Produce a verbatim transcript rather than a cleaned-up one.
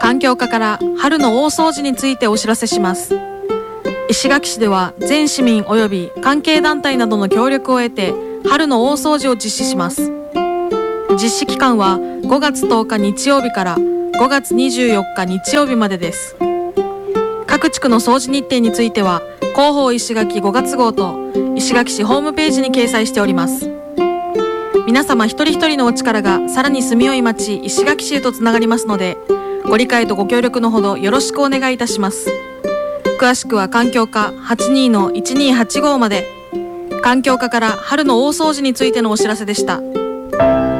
環境課から春の大掃除についてお知らせします。石垣市では全市民及び関係団体などの協力を得て春の大掃除を実施します。実施期間はごがつとおか日曜日からごがつにじゅうよっか日曜日までです。各地区の掃除日程については広報石垣ごがつ号と石垣市ホームページに掲載しております。皆様一人一人のお力がさらに住みよい町石垣市へとつながりますので、ご理解とご協力のほどよろしくお願いいたします。詳しくは環境課 はちにーのいちにーはちご まで。環境課から春の大掃除についてのお知らせでした。